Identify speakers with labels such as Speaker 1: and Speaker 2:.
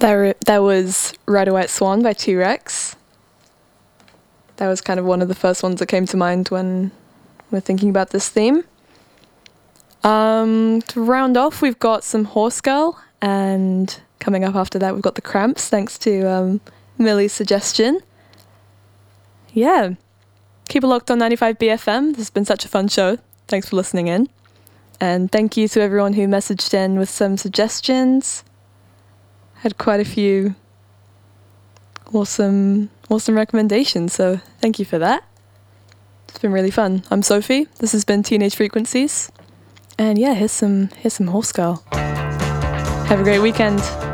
Speaker 1: That was Ride a White Swan by T-Rex. That was kind of one of the first ones that came to mind when we're thinking about this theme. To round off, we've got some Horse Girl, and coming up after that, we've got The Cramps, thanks to Millie's suggestion. Yeah, keep it locked on 95BFM. This has been such a fun show. Thanks for listening in. And thank you to everyone who messaged in with some suggestions. Had quite a few awesome recommendations, so thank you for that. It's been really fun. I'm Sophie. This has been Teenage Frequencies. And yeah, here's some Horse Girl. Have a great weekend.